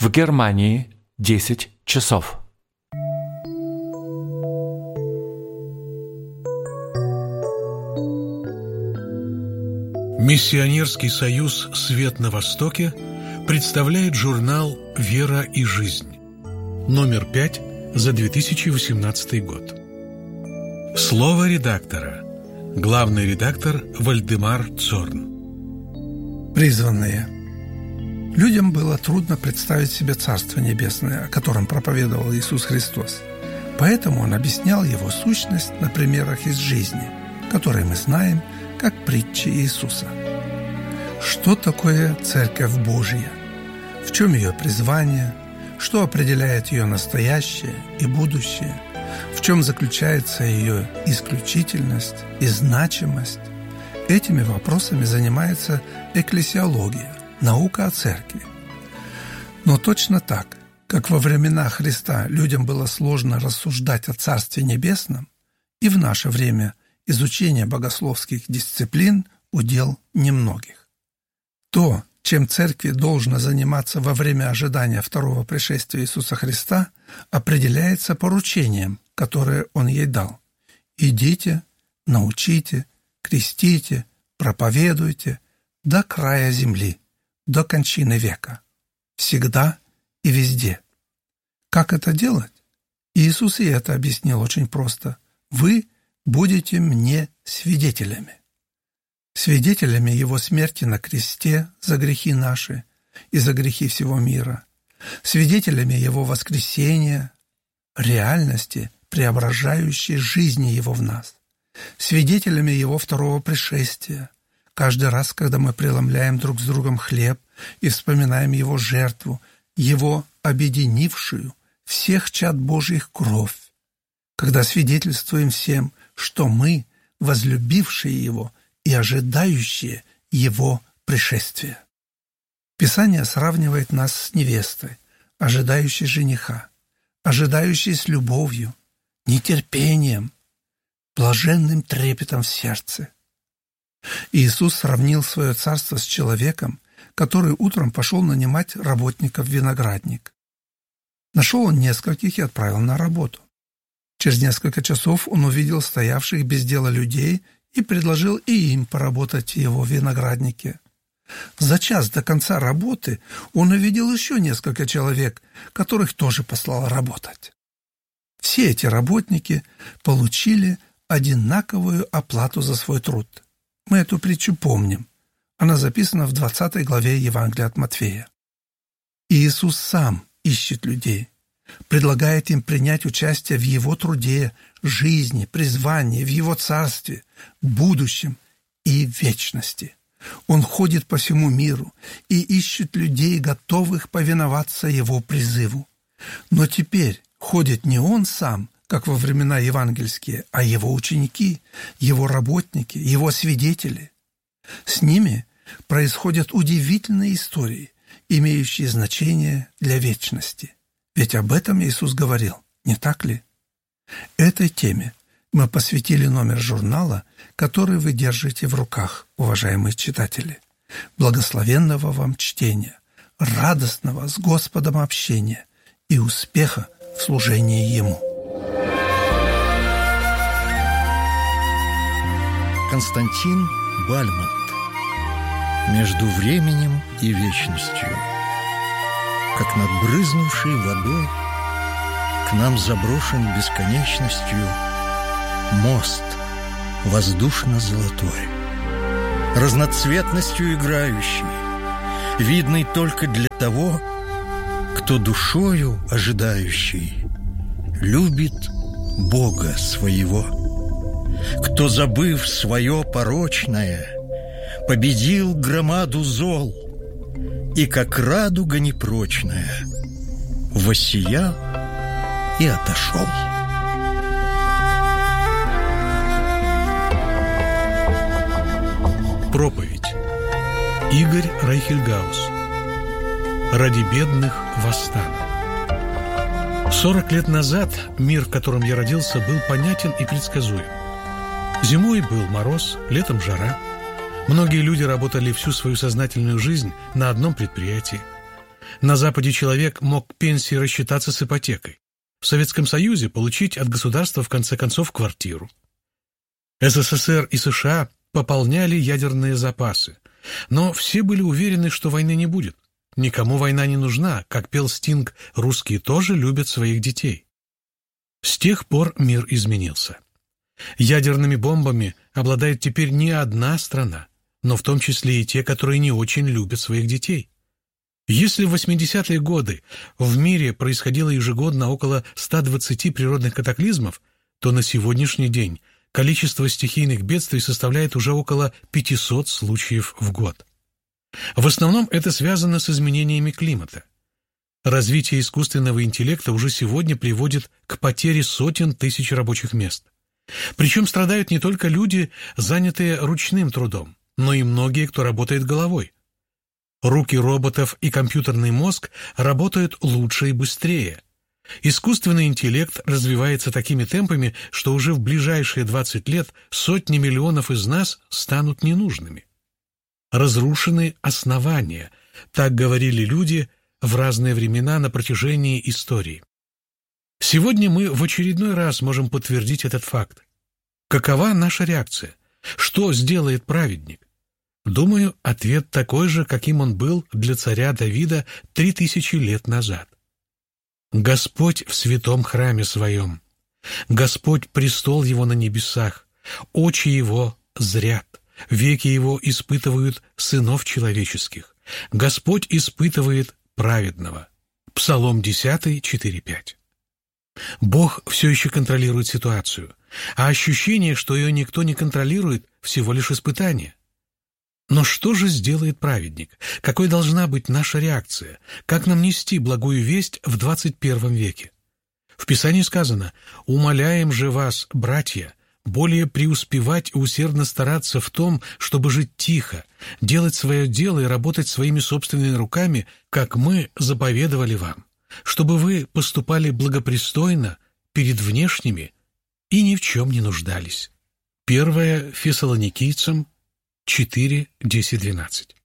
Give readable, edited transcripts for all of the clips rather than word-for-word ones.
В Германии 10 часов. Миссионерский союз «Свет на Востоке» представляет журнал «Вера и жизнь», номер 5 за 2018 год. Слово редактора. Главный редактор Вальдемар Цорн. Призванные. Людям было трудно представить себе Царство Небесное, о котором проповедовал Иисус Христос. Поэтому Он объяснял его сущность на примерах из жизни, которые мы знаем как притчи Иисуса. Что такое Церковь Божья? В чем ее призвание? Что определяет ее настоящее и будущее? В чем заключается ее исключительность и значимость? Этими вопросами занимается экклесиология, наука о церкви. Но точно так, как во времена Христа людям было сложно рассуждать о Царстве Небесном, и в наше время изучение богословских дисциплин – удел немногих. То, чем церкви должно заниматься во время ожидания второго пришествия Иисуса Христа, определяется поручением, которое Он ей дал. «Идите, научите, крестите, проповедуйте до края земли, до кончины века, всегда и везде». Как это делать? Иисус и это объяснил очень просто. «Вы будете мне свидетелями». Свидетелями Его смерти на кресте за грехи наши и за грехи всего мира, свидетелями Его воскресения, реальности, преображающей жизни Его в нас, свидетелями Его второго пришествия, каждый раз, когда мы преломляем друг с другом хлеб и вспоминаем Его жертву, Его объединившую всех чад Божьих кровь, когда свидетельствуем всем, что мы, возлюбившие Его и ожидающие Его пришествия. Писание сравнивает нас с невестой, ожидающей жениха, ожидающей с любовью, нетерпением, блаженным трепетом в сердце. Иисус сравнил свое царство с человеком, который утром пошел нанимать работников в виноградник. Нашел он нескольких и отправил на работу. Через несколько часов он увидел стоявших без дела людей и предложил и им поработать в его винограднике. За час до конца работы он увидел еще несколько человек, которых тоже послал работать. Все эти работники получили одинаковую оплату за свой труд. Мы эту притчу помним. Она записана в 20 главе Евангелия от Матфея. И Иисус сам ищет людей, предлагает им принять участие в Его труде, жизни, призвании, в Его царстве, будущем и вечности. Он ходит по всему миру и ищет людей, готовых повиноваться Его призыву. Но теперь ходит не Он сам, как во времена евангельские, а Его ученики, Его работники, Его свидетели. С ними происходят удивительные истории, имеющие значение для вечности. Ведь об этом Иисус говорил, не так ли? Этой теме мы посвятили номер журнала, который вы держите в руках, уважаемые читатели. Благословенного вам чтения, радостного с Господом общения и успеха в служении Ему. Константин Бальмонт. Между временем и вечностью. Как над брызнувшей водой к нам заброшен бесконечностью мост воздушно-золотой, разноцветностью играющий, видный только для того, кто душою ожидающий любит Бога своего, кто, забыв свое порочное, победил громаду зол и, как радуга непрочная, воссиял и отошел. Проповедь. Игорь Райхельгаус. Ради бедных восстану. 40 лет назад мир, в котором я родился, был понятен и предсказуем. Зимой был мороз, летом жара. Многие люди работали всю свою сознательную жизнь на одном предприятии. На Западе человек мог к пенсии рассчитаться с ипотекой. В Советском Союзе получить от государства в конце концов квартиру. СССР и США пополняли ядерные запасы, но все были уверены, что войны не будет. Никому война не нужна, как пел Стинг, русские тоже любят своих детей. С тех пор мир изменился. Ядерными бомбами обладает теперь не одна страна, но в том числе и те, которые не очень любят своих детей. Если в 80-е годы в мире происходило ежегодно около 120 природных катаклизмов, то на сегодняшний день количество стихийных бедствий составляет уже около 500 случаев в год. В основном это связано с изменениями климата. Развитие искусственного интеллекта уже сегодня приводит к потере сотен тысяч рабочих мест. Причем страдают не только люди, занятые ручным трудом, но и многие, кто работает головой. Руки роботов и компьютерный мозг работают лучше и быстрее. Искусственный интеллект развивается такими темпами, что уже в ближайшие 20 лет сотни миллионов из нас станут ненужными. Разрушены основания, так говорили люди в разные времена на протяжении истории. Сегодня мы в очередной раз можем подтвердить этот факт. Какова наша реакция? Что сделает праведник? Думаю, ответ такой же, каким он был для царя Давида 3000 лет назад. Господь в святом храме своем. Господь престол его на небесах. Очи его зрят. Веки его испытывают сынов человеческих. Господь испытывает праведного. Псалом 10, 4-5. Бог все еще контролирует ситуацию, а ощущение, что ее никто не контролирует, всего лишь испытание. Но что же сделает праведник? Какой должна быть наша реакция? Как нам нести благую весть в 21 веке? В Писании сказано: «Умоляем же вас, братья, более преуспевать и усердно стараться в том, чтобы жить тихо, делать свое дело и работать своими собственными руками, как мы заповедовали вам, чтобы вы поступали благопристойно перед внешними и ни в чем не нуждались». 1 Фессалоникийцам 4, 10, 12.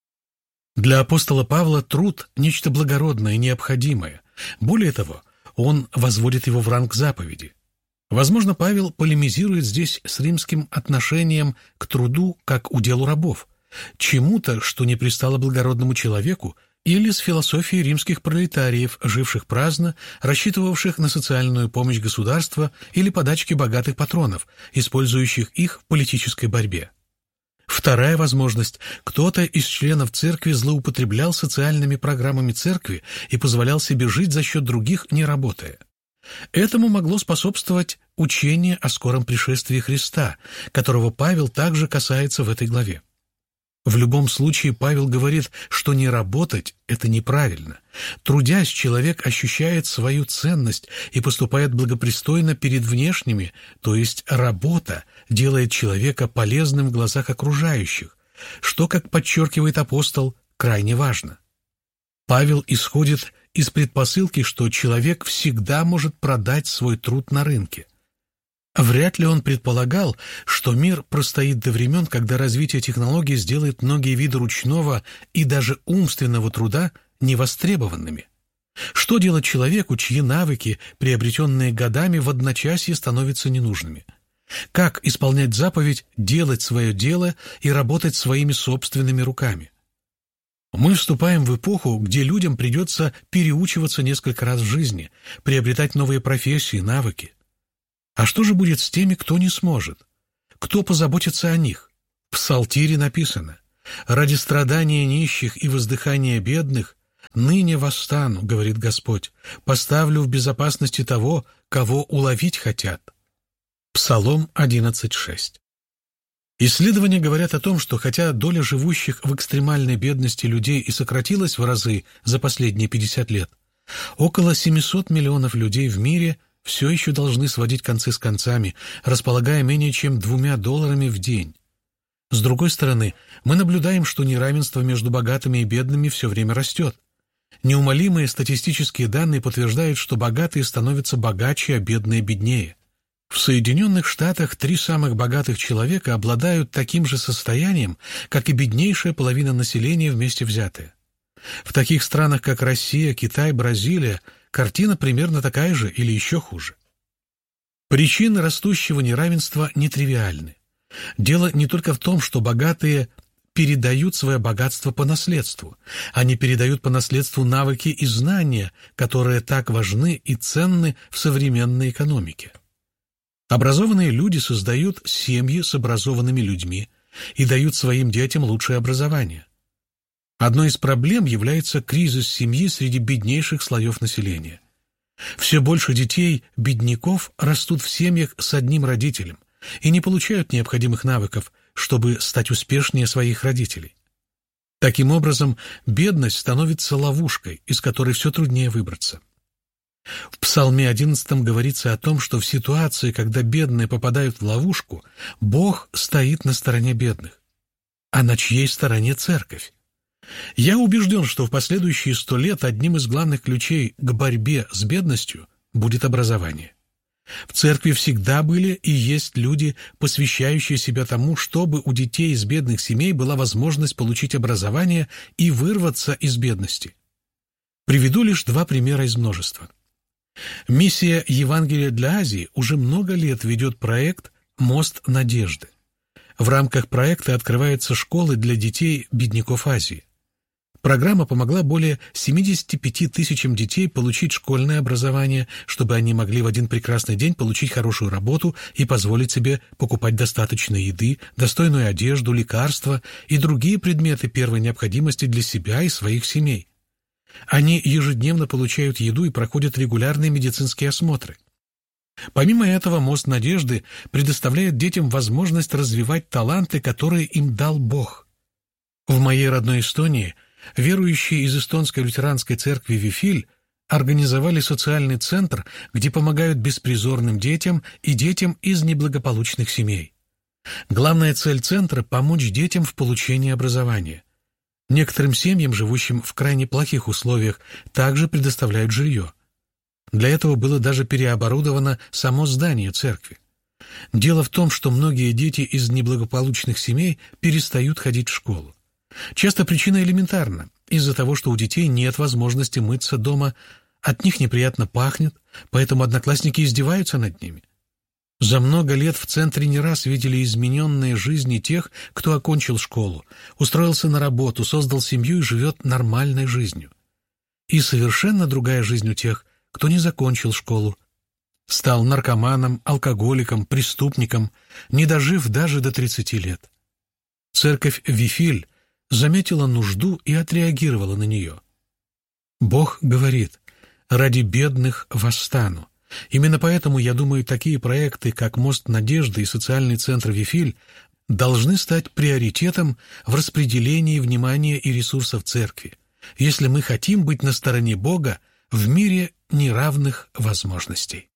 Для апостола Павла труд – нечто благородное и необходимое. Более того, он возводит его в ранг заповеди. Возможно, Павел полемизирует здесь с римским отношением к труду как уделу рабов, чему-то, что не пристало благородному человеку, или с философией римских пролетариев, живших праздно, рассчитывавших на социальную помощь государства или подачки богатых патронов, использующих их в политической борьбе. Вторая возможность – кто-то из членов церкви злоупотреблял социальными программами церкви и позволял себе жить за счет других, не работая. Этому могло способствовать учение о скором пришествии Христа, которого Павел также касается в этой главе. В любом случае Павел говорит, что не работать – это неправильно. Трудясь, человек ощущает свою ценность и поступает благопристойно перед внешними, то есть работа делает человека полезным в глазах окружающих, что, как подчеркивает апостол, крайне важно. Павел исходит из предпосылки, что человек всегда может продать свой труд на рынке. Вряд ли он предполагал, что мир простоит до времен, когда развитие технологий сделает многие виды ручного и даже умственного труда невостребованными. Что делать человеку, чьи навыки, приобретенные годами, в одночасье становятся ненужными? Как исполнять заповедь «делать свое дело» и работать своими собственными руками? Мы вступаем в эпоху, где людям придется переучиваться несколько раз в жизни, приобретать новые профессии, навыки. А что же будет с теми, кто не сможет? Кто позаботится о них? В Псалтире написано: «Ради страдания нищих и воздыхания бедных ныне восстану, говорит Господь, поставлю в безопасности того, кого уловить хотят». Псалом 11:6. Исследования говорят о том, что хотя доля живущих в экстремальной бедности людей и сократилась в разы за последние 50 лет, около 700 миллионов людей в мире все еще должны сводить концы с концами, располагая менее чем $2 в день. С другой стороны, мы наблюдаем, что неравенство между богатыми и бедными все время растет. Неумолимые статистические данные подтверждают, что богатые становятся богаче, а бедные беднее. В Соединенных Штатах 3 самых богатых человека обладают таким же состоянием, как и беднейшая половина населения вместе взятая. В таких странах, как Россия, Китай, Бразилия, картина примерно такая же или еще хуже. Причины растущего неравенства нетривиальны. Дело не только в том, что богатые передают свое богатство по наследству. Они передают по наследству навыки и знания, которые так важны и ценны в современной экономике. Образованные люди создают семьи с образованными людьми и дают своим детям лучшее образование. Одной из проблем является кризис семьи среди беднейших слоев населения. Все больше детей-бедняков растут в семьях с одним родителем и не получают необходимых навыков, чтобы стать успешнее своих родителей. Таким образом, бедность становится ловушкой, из которой все труднее выбраться. В Псалме 11 говорится о том, что в ситуации, когда бедные попадают в ловушку, Бог стоит на стороне бедных. А на чьей стороне церковь? Я убежден, что в последующие 100 лет одним из главных ключей к борьбе с бедностью будет образование. В церкви всегда были и есть люди, посвящающие себя тому, чтобы у детей из бедных семей была возможность получить образование и вырваться из бедности. Приведу лишь 2 примера из множества. Миссия Евангелия для Азии уже много лет ведет проект «Мост надежды». В рамках проекта открываются школы для детей бедняков Азии. Программа помогла более 75 тысячам детей получить школьное образование, чтобы они могли в один прекрасный день получить хорошую работу и позволить себе покупать достаточно еды, достойную одежду, лекарства и другие предметы первой необходимости для себя и своих семей. Они ежедневно получают еду и проходят регулярные медицинские осмотры. Помимо этого, «Мост надежды» предоставляет детям возможность развивать таланты, которые им дал Бог. В моей родной Эстонии верующие из эстонской лютеранской церкви Вифиль организовали социальный центр, где помогают беспризорным детям и детям из неблагополучных семей. Главная цель центра – помочь детям в получении образования. Некоторым семьям, живущим в крайне плохих условиях, также предоставляют жилье. Для этого было даже переоборудовано само здание церкви. Дело в том, что многие дети из неблагополучных семей перестают ходить в школу. Часто причина элементарна. Из-за того, что у детей нет возможности мыться дома, от них неприятно пахнет, поэтому одноклассники издеваются над ними. За много лет в центре не раз видели измененные жизни тех, кто окончил школу, устроился на работу, создал семью и живет нормальной жизнью. И совершенно другая жизнь у тех, кто не закончил школу, стал наркоманом, алкоголиком, преступником, не дожив даже до 30 лет. Церковь Вифиль заметила нужду и отреагировала на нее. Бог говорит: «Ради бедных восстану». Именно поэтому, я думаю, такие проекты, как «Мост надежды» и социальный центр Вифиль, должны стать приоритетом в распределении внимания и ресурсов церкви, если мы хотим быть на стороне Бога в мире неравных возможностей.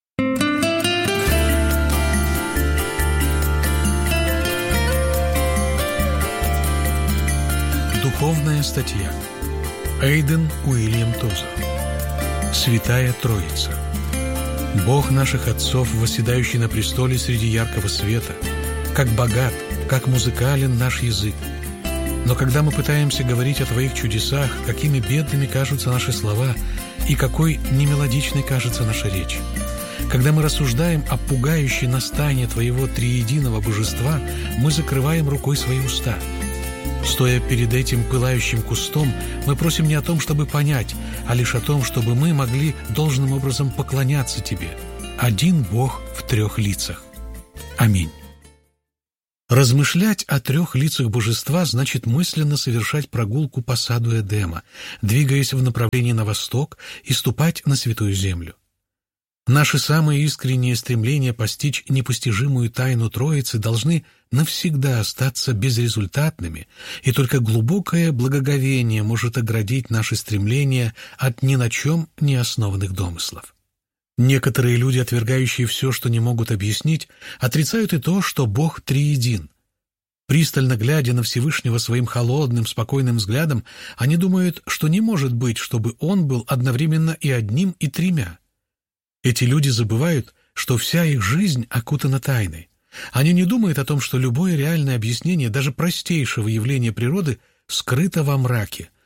Духовная статья. Эйден Уильям Тоза. Святая Троица. Бог наших отцов, восседающий на престоле среди яркого света, как богат, как музыкален наш язык. Но когда мы пытаемся говорить о Твоих чудесах, какими бедными кажутся наши слова и какой немелодичной кажется наша речь. Когда мы рассуждаем о пугающей нас тайне Твоего триединого божества, мы закрываем рукой свои уста. Стоя перед этим пылающим кустом, мы просим не о том, чтобы понять, а лишь о том, чтобы мы могли должным образом поклоняться Тебе. Один Бог в 3 лицах. Аминь. Размышлять о 3 лицах божества значит мысленно совершать прогулку по саду Эдема, двигаясь в направлении на восток и ступать на святую землю. Наши самые искренние стремления постичь непостижимую тайну Троицы должны навсегда остаться безрезультатными, и только глубокое благоговение может оградить наши стремления от ни на чем не основанных домыслов. Некоторые люди, отвергающие все, что не могут объяснить, отрицают и то, что Бог триедин. Пристально глядя на Всевышнего своим холодным, спокойным взглядом, они думают, что не может быть, чтобы Он был одновременно и одним, и 3. Эти люди забывают, что вся их жизнь окутана тайной. Они не думают о том, что любое реальное объяснение даже простейшего явления природы скрыто во мраке,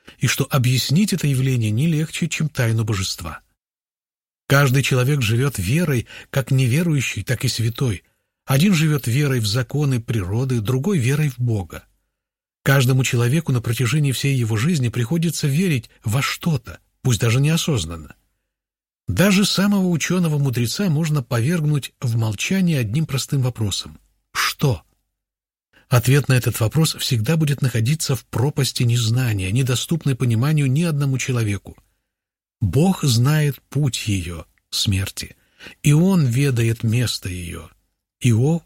и что объяснить это явление не легче, чем тайну божества. Каждый человек живет верой, как неверующий, так и святой. Один живет верой в законы природы, другой верой в Бога. Каждому человеку на протяжении всей его жизни приходится верить во что-то, пусть даже неосознанно. Даже самого ученого-мудреца можно повергнуть в молчание одним простым вопросом: что? Ответ на этот вопрос всегда будет находиться в пропасти незнания, недоступной пониманию ни одному человеку. Бог знает путь ее, смерти, и Он ведает место ее. Иов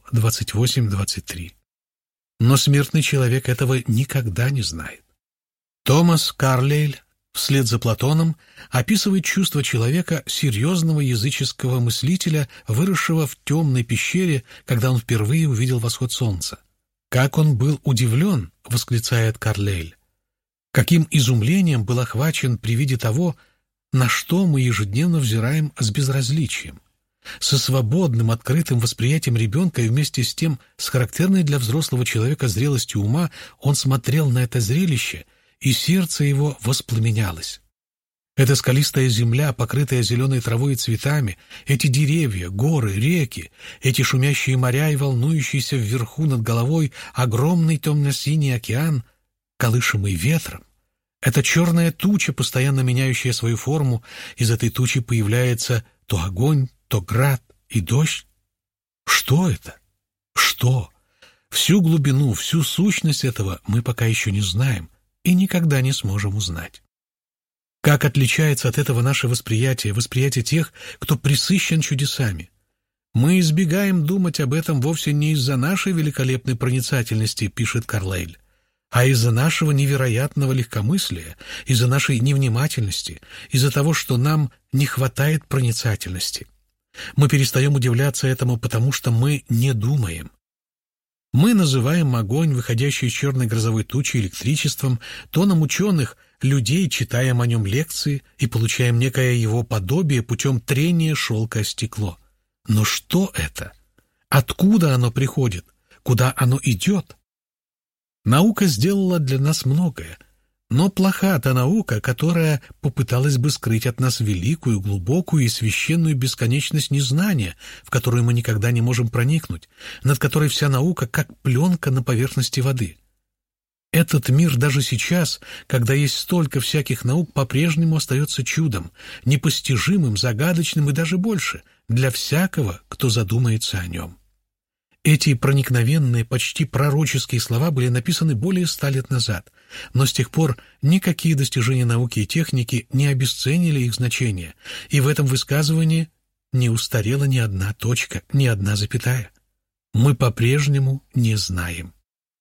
28:23. Но смертный человек этого никогда не знает. Томас Карлейль вслед за Платоном описывает чувство человека, серьезного языческого мыслителя, выросшего в темной пещере, когда он впервые увидел восход солнца. «Как он был удивлен!» — восклицает Карлейль. «Каким изумлением был охвачен при виде того, на что мы ежедневно взираем с безразличием, со свободным, открытым восприятием ребенка и вместе с тем с характерной для взрослого человека зрелостью ума он смотрел на это зрелище, и сердце его воспламенялось. Эта скалистая земля, покрытая зеленой травой и цветами, эти деревья, горы, реки, эти шумящие моря и волнующийся вверху над головой огромный темно-синий океан, колышемый ветром, эта черная туча, постоянно меняющая свою форму, из этой тучи появляется то огонь, то град и дождь. Что это? Что? Всю глубину, всю сущность этого мы пока еще не знаем и никогда не сможем узнать. Как отличается от этого наше восприятие, восприятие тех, кто пресыщен чудесами? Мы избегаем думать об этом вовсе не из-за нашей великолепной проницательности, пишет Карлейль, а из-за нашего невероятного легкомыслия, из-за нашей невнимательности, из-за того, что нам не хватает проницательности. Мы перестаем удивляться этому, потому что мы не думаем. Мы называем огонь, выходящий из черной грозовой тучи, электричеством, тоном ученых, людей, читаем о нем лекции и получаем некое его подобие путем трения шелка о стекло. Но что это? Откуда оно приходит? Куда оно идет? Наука сделала для нас многое, но плоха та наука, которая попыталась бы скрыть от нас великую, глубокую и священную бесконечность незнания, в которую мы никогда не можем проникнуть, над которой вся наука как пленка на поверхности воды. Этот мир даже сейчас, когда есть столько всяких наук, по-прежнему остается чудом, непостижимым, загадочным и даже больше для всякого, кто задумается о нем. Эти проникновенные, почти пророческие слова были написаны более 100 лет назад, но с тех пор никакие достижения науки и техники не обесценили их значение, и в этом высказывании не устарела ни одна точка, ни одна запятая. Мы по-прежнему не знаем.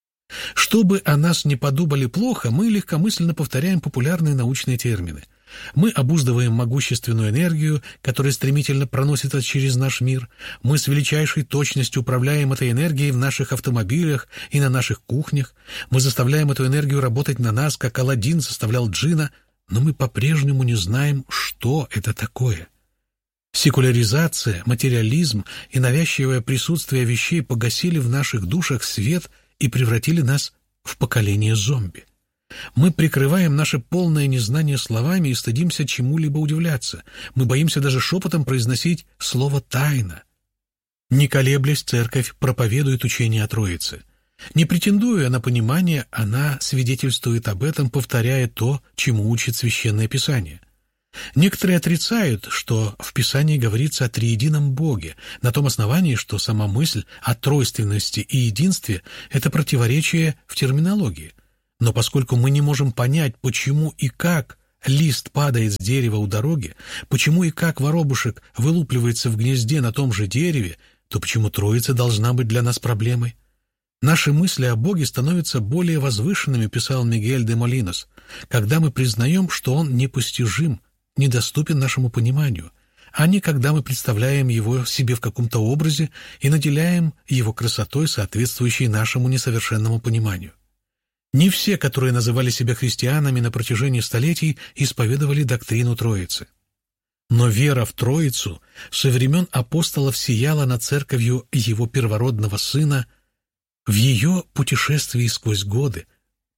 Чтобы о нас не подумали плохо, мы легкомысленно повторяем популярные научные термины. Мы обуздываем могущественную энергию, которая стремительно проносится через наш мир. Мы с величайшей точностью управляем этой энергией в наших автомобилях и на наших кухнях. Мы заставляем эту энергию работать на нас, как Аладдин заставлял джинна, но мы по-прежнему не знаем, что это такое. Секуляризация, материализм и навязчивое присутствие вещей погасили в наших душах свет и превратили нас в поколение зомби. Мы прикрываем наше полное незнание словами и стыдимся чему-либо удивляться. Мы боимся даже шепотом произносить слово «тайна». Не колеблясь, церковь проповедует учение о Троице. Не претендуя на понимание, она свидетельствует об этом, повторяя то, чему учит Священное Писание. Некоторые отрицают, что в Писании говорится о триедином Боге, на том основании, что сама мысль о тройственности и единстве – это противоречие в терминологии. Но поскольку мы не можем понять, почему и как лист падает с дерева у дороги, почему и как воробушек вылупливается в гнезде на том же дереве, то почему Троица должна быть для нас проблемой? Наши мысли о Боге становятся более возвышенными, писал Мигель де Молинос, когда мы признаем, что Он непостижим, недоступен нашему пониманию, а не когда мы представляем Его себе в каком-то образе и наделяем Его красотой, соответствующей нашему несовершенному пониманию. Не все, которые называли себя христианами на протяжении столетий, исповедовали доктрину Троицы. Но вера в Троицу со времен апостолов сияла над церковью Его первородного Сына в ее путешествии сквозь годы,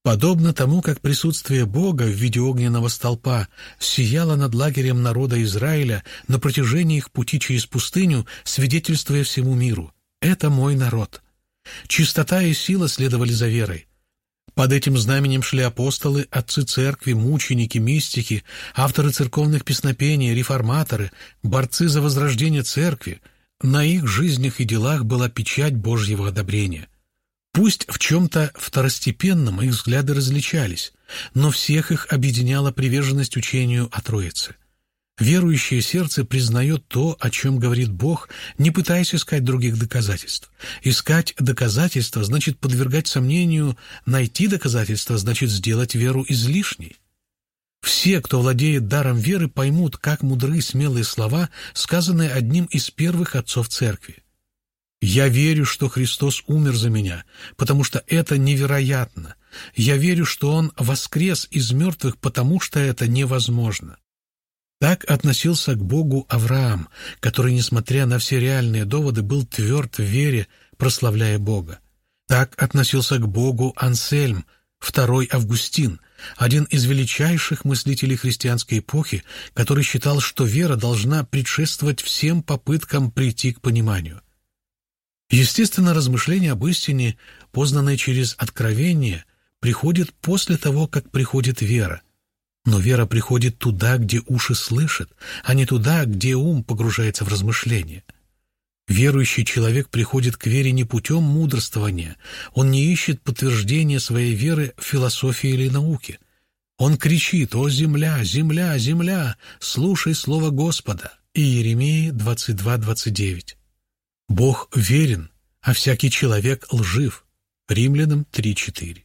Подобно тому, как присутствие Бога в виде огненного столпа сияло над лагерем народа Израиля на протяжении их пути через пустыню, свидетельствуя всему миру: «Это мой народ». Чистота и сила следовали за верой. Под этим знаменем шли апостолы, отцы церкви, мученики, мистики, авторы церковных песнопений, реформаторы, борцы за возрождение церкви. На их жизнях и делах была печать Божьего одобрения. Пусть в чем-то второстепенном их взгляды различались, но всех их объединяла приверженность учению о Троице. Верующее сердце признает то, о чем говорит Бог, не пытаясь искать других доказательств. Искать доказательства значит подвергать сомнению, найти доказательства значит сделать веру излишней. Все, кто владеет даром веры, поймут, как мудры смелые слова, сказанные одним из первых отцов церкви. «Я верю, что Христос умер за меня, потому что это невероятно. Я верю, что Он воскрес из мертвых, потому что это невозможно». Так относился к Богу Авраам, который, несмотря на все реальные доводы, был тверд в вере, прославляя Бога. Так относился к Богу Ансельм, второй Августин, один из величайших мыслителей христианской эпохи, который считал, что вера должна предшествовать всем попыткам прийти к пониманию. Естественно, размышление об истине, познанное через откровение, приходит после того, как приходит вера. Но вера приходит туда, где уши слышат, а не туда, где ум погружается в размышления. Верующий человек приходит к вере не путем мудрствования, он не ищет подтверждения своей веры в философии или науке. Он кричит: «О земля, земля, земля, слушай слово Господа!» Иеремии 22:29. Бог верен, а всякий человек лжив. Римлянам 3:4.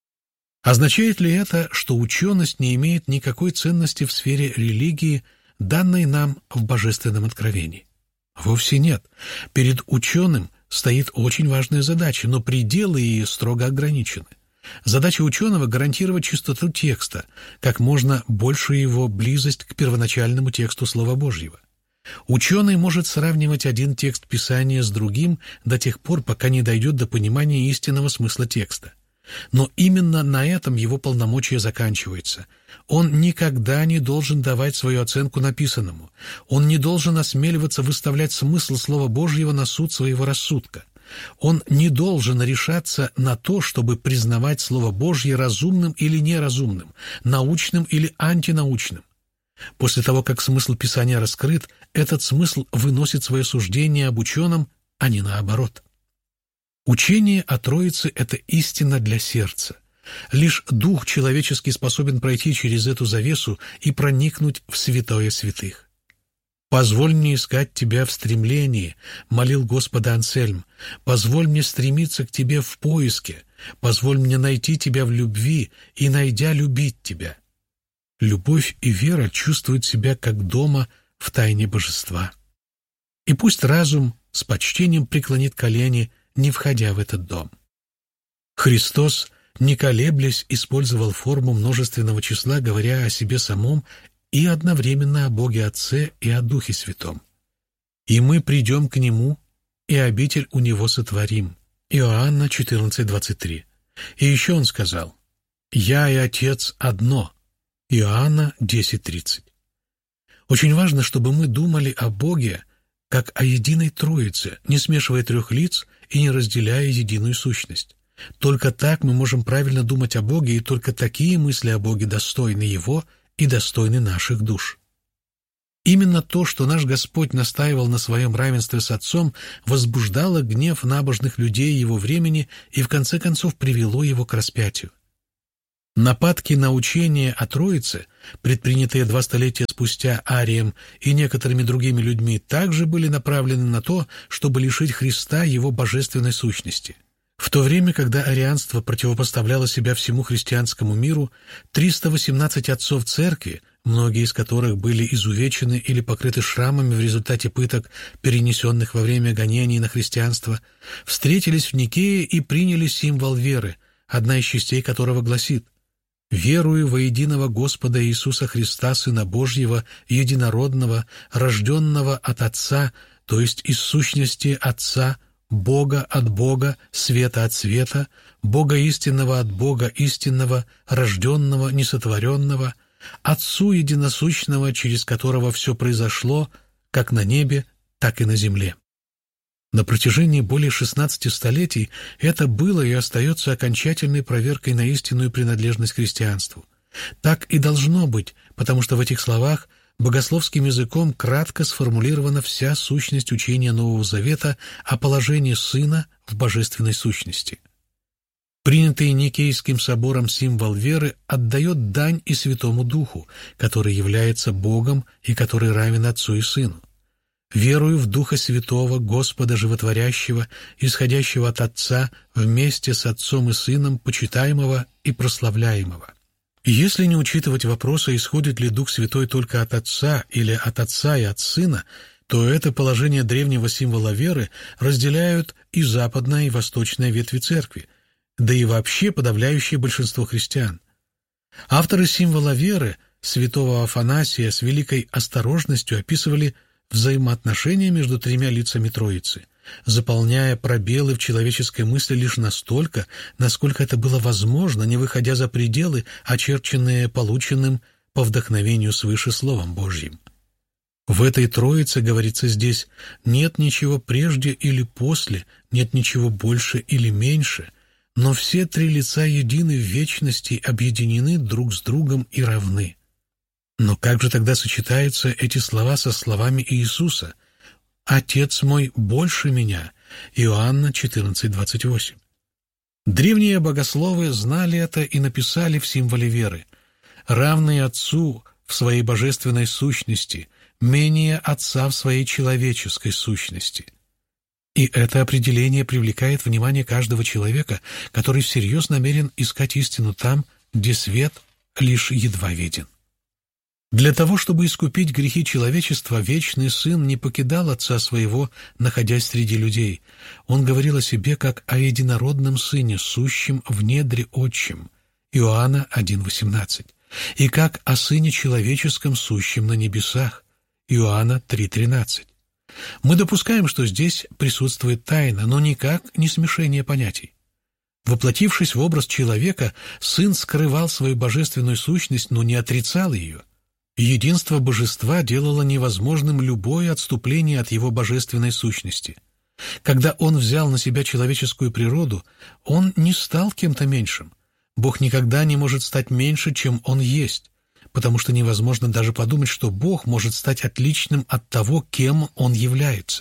Означает ли это, что ученость не имеет никакой ценности в сфере религии, данной нам в Божественном откровении? Вовсе нет. Перед ученым стоит очень важная задача, но пределы ее строго ограничены. Задача ученого — гарантировать чистоту текста, как можно большую его близость к первоначальному тексту Слова Божьего. Ученый может сравнивать один текст Писания с другим до тех пор, пока не дойдет до понимания истинного смысла текста. Но именно на этом его полномочия заканчиваются. Он никогда не должен давать свою оценку написанному. Он не должен осмеливаться выставлять смысл Слова Божьего на суд своего рассудка. Он не должен решаться на то, чтобы признавать Слово Божье разумным или неразумным, научным или антинаучным. После того, как смысл Писания раскрыт, этот смысл выносит свое суждение об ученом, а не наоборот. Учение о Троице — это истина для сердца. Лишь дух человеческий способен пройти через эту завесу и проникнуть в святое святых. «Позволь мне искать Тебя в стремлении», — молил Господа Ансельм. «Позволь мне стремиться к Тебе в поиске. Позволь мне найти Тебя в любви и, найдя, любить Тебя». Любовь и вера чувствуют себя как дома в тайне божества. И пусть разум с почтением преклонит колени, не входя в этот дом. Христос, не колеблясь, использовал форму множественного числа, говоря о себе самом и одновременно о Боге Отце и о Духе Святом. «И мы придем к Нему, и обитель у Него сотворим». Иоанна 14:23. И еще Он сказал: «Я и Отец одно». Иоанна 10:30. Очень важно, чтобы мы думали о Боге как о единой Троице, не смешивая трех лиц и не разделяя единую сущность. Только так мы можем правильно думать о Боге, и только такие мысли о Боге достойны Его и достойны наших душ. Именно то, что наш Господь настаивал на своем равенстве с Отцом, возбуждало гнев набожных людей Его времени и в конце концов привело Его к распятию. Нападки на учение о Троице, предпринятые 2 столетия спустя Арием и некоторыми другими людьми, также были направлены на то, чтобы лишить Христа Его божественной сущности. В то время, когда арианство противопоставляло себя всему христианскому миру, 318 отцов церкви, многие из которых были изувечены или покрыты шрамами в результате пыток, перенесенных во время гонений на христианство, встретились в Никее и приняли символ веры, одна из частей которого гласит: «Верую во единого Господа Иисуса Христа, Сына Божьего, единородного, рожденного от Отца, то есть из сущности Отца, Бога от Бога, света от света, Бога истинного от Бога истинного, рожденного, несотворенного, Отцу единосущного, через которого все произошло, как на небе, так и на земле». На протяжении более 16 столетий это было и остается окончательной проверкой на истинную принадлежность к христианству. Так и должно быть, потому что в этих словах богословским языком кратко сформулирована вся сущность учения Нового Завета о положении Сына в божественной сущности. Принятый Никейским собором символ веры отдает дань и Святому Духу, который является Богом и который равен Отцу и Сыну. «Верую в Духа Святого, Господа Животворящего, исходящего от Отца, вместе с Отцом и Сыном, почитаемого и прославляемого». Если не учитывать вопроса, исходит ли Дух Святой только от Отца или от Отца и от Сына, то это положение древнего символа веры разделяют и западная, и восточная ветви Церкви, да и вообще подавляющее большинство христиан. Авторы символа веры, святого Афанасия, с великой осторожностью описывали взаимоотношения между тремя лицами Троицы, заполняя пробелы в человеческой мысли лишь настолько, насколько это было возможно, не выходя за пределы, очерченные полученным по вдохновению свыше Словом Божьим. В этой Троице, говорится здесь, нет ничего прежде или после, нет ничего больше или меньше, но все три лица едины в вечности, объединены друг с другом и равны. Но как же тогда сочетаются эти слова со словами Иисуса «Отец мой больше меня» Иоанна 14:28? Древние богословы знали это и написали в символе веры: «Равный Отцу в своей божественной сущности, менее Отца в своей человеческой сущности». И это определение привлекает внимание каждого человека, который всерьез намерен искать истину там, где свет лишь едва виден. Для того, чтобы искупить грехи человечества, Вечный Сын не покидал Отца Своего, находясь среди людей. Он говорил о себе как о единородном Сыне, сущем в недре Отчим, Иоанна 1:18, и как о Сыне Человеческом, сущем на небесах, Иоанна 3:13. Мы допускаем, что здесь присутствует тайна, но никак не смешение понятий. Воплотившись в образ человека, Сын скрывал свою божественную сущность, но не отрицал ее. Единство Божества делало невозможным любое отступление от Его божественной сущности. Когда Он взял на себя человеческую природу, Он не стал кем-то меньшим. Бог никогда не может стать меньше, чем Он есть, потому что невозможно даже подумать, что Бог может стать отличным от того, кем Он является.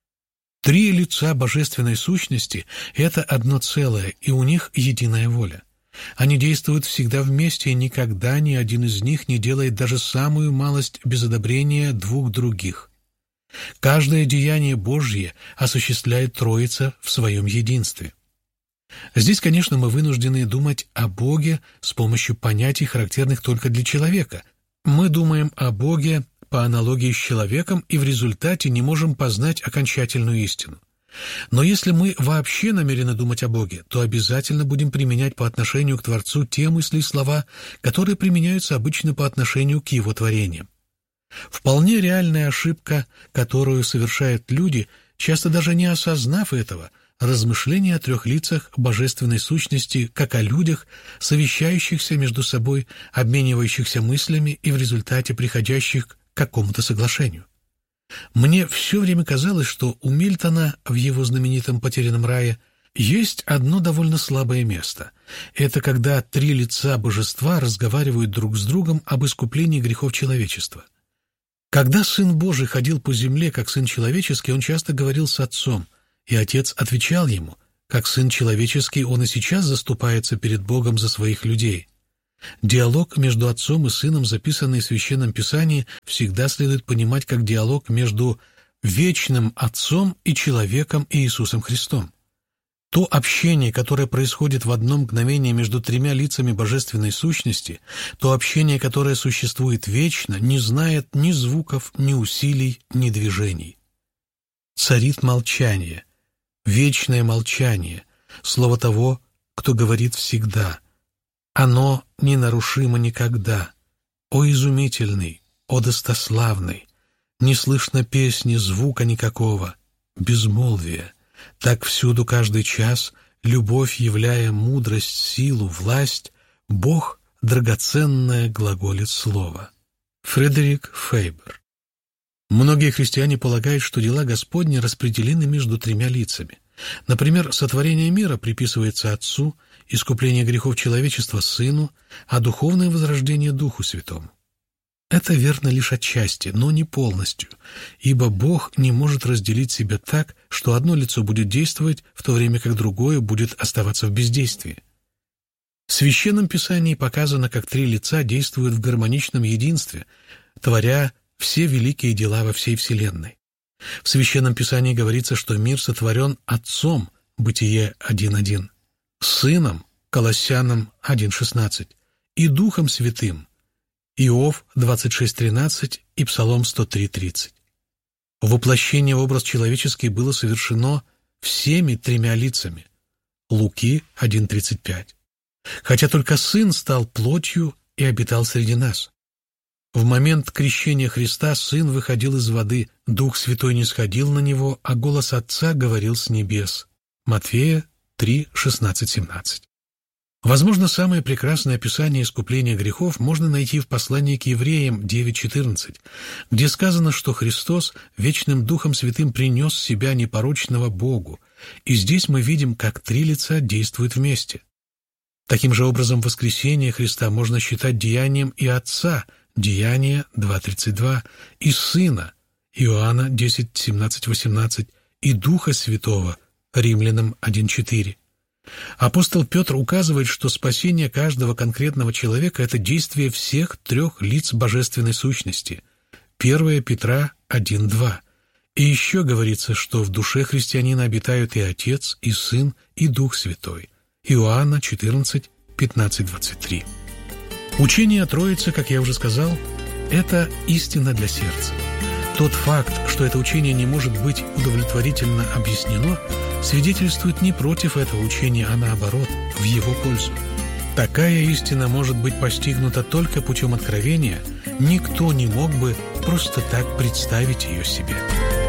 Три лица божественной сущности — это одно целое, и у них единая воля. Они действуют всегда вместе, и никогда ни один из них не делает даже самую малость без одобрения двух других. Каждое деяние Божье осуществляет Троица в своем единстве. Здесь, конечно, мы вынуждены думать о Боге с помощью понятий, характерных только для человека. Мы думаем о Боге по аналогии с человеком и в результате не можем познать окончательную истину. Но если мы вообще намерены думать о Боге, то обязательно будем применять по отношению к Творцу те мысли и слова, которые применяются обычно по отношению к Его творениям. Вполне реальная ошибка, которую совершают люди, часто даже не осознав этого, размышления о трех лицах божественной сущности, как о людях, совещающихся между собой, обменивающихся мыслями и в результате приходящих к какому-то соглашению. Мне все время казалось, что у Мильтона в его знаменитом «Потерянном рае» есть одно довольно слабое место. Это когда три лица божества разговаривают друг с другом об искуплении грехов человечества. Когда Сын Божий ходил по земле как Сын Человеческий, Он часто говорил с Отцом, и Отец отвечал Ему, как Сын Человеческий Он и сейчас заступается перед Богом за своих людей. Диалог между Отцом и Сыном, записанный в Священном Писании, всегда следует понимать как диалог между вечным Отцом и человеком Иисусом Христом. То общение, которое происходит в одно мгновение между тремя лицами божественной сущности, то общение, которое существует вечно, не знает ни звуков, ни усилий, ни движений. Царит молчание, вечное молчание, слово того, кто говорит всегда. Оно ненарушимо никогда. О изумительный, о достославный! Не слышно песни, звука никакого, безмолвие. Так всюду каждый час, любовь являя мудрость, силу, власть, Бог драгоценное глаголит слово. Фредерик Фейбер. Многие христиане полагают, что дела Господни распределены между тремя лицами. Например, сотворение мира приписывается Отцу, искупление грехов человечества Сыну, а духовное возрождение Духу Святому. Это верно лишь отчасти, но не полностью, ибо Бог не может разделить себя так, что одно лицо будет действовать, в то время как другое будет оставаться в бездействии. В Священном Писании показано, как три лица действуют в гармоничном единстве, творя все великие дела во всей Вселенной. В Священном Писании говорится, что мир сотворен Отцом, Бытие 1.1, Сыном, Колоссянам 1.16, и Духом Святым, Иов 26.13 и Псалом 103.30. Воплощение в образ человеческий было совершено всеми тремя лицами. Луки 1.35. Хотя только Сын стал плотью и обитал среди нас. В момент крещения Христа Сын выходил из воды, Дух Святой не сходил на Него, а голос Отца говорил с небес. Матфея 3:16-17. Возможно, самое прекрасное описание искупления грехов можно найти в послании к Евреям 9:14, где сказано, что Христос вечным Духом Святым принес себя непорочного Богу, и здесь мы видим, как три лица действуют вместе. Таким же образом, воскресение Христа можно считать деянием и Отца, Деяния 2:32, и Сына, Иоанна 10:17-18, и Духа Святого, Римлянам 1:4. Апостол Петр указывает, что спасение каждого конкретного человека – это действие всех трех лиц божественной сущности. 1 Петра 1:2. И еще говорится, что в душе христианина обитают и Отец, и Сын, и Дух Святой. Иоанна 14:15-23. Учение о Троице, как я уже сказал, это истина для сердца. Тот факт, что это учение не может быть удовлетворительно объяснено, свидетельствует не против этого учения, а наоборот, в его пользу. Такая истина может быть постигнута только путем откровения, никто не мог бы просто так представить ее себе.